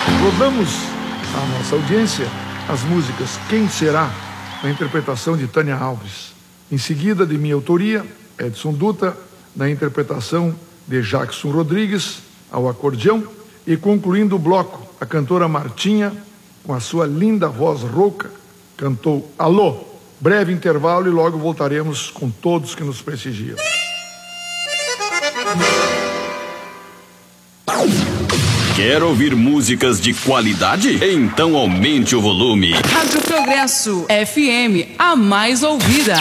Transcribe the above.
Rodamos à nossa audiência as músicas Quem Será, na interpretação de Tânia Alves. Em seguida, de minha autoria, Edson Dutra, na interpretação de Jackson Rodrigues, ao acordeão, e concluindo o bloco, a cantora Martinha, com a sua linda voz rouca, cantou Alô. Breve intervalo e logo voltaremos com todos que nos prestigiam. Quer ouvir músicas de qualidade? Então aumente o volume. Rádio Progresso FM, a mais ouvida.